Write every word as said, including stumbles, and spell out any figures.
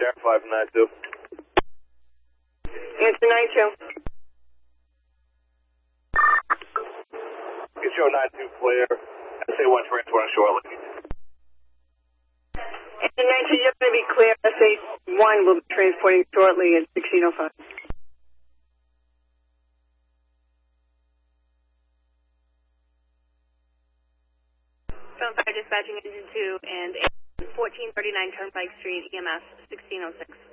Sheriff five nine two. Answer nine two. Get your nine two clear. S A one transporting shortly. Answer nine two, you're going to be clear. S A one will be transporting shortly at sixteen oh five. Zone five dispatching engine two and fourteen thirty-nine Turnpike Street, E M S sixteen oh six.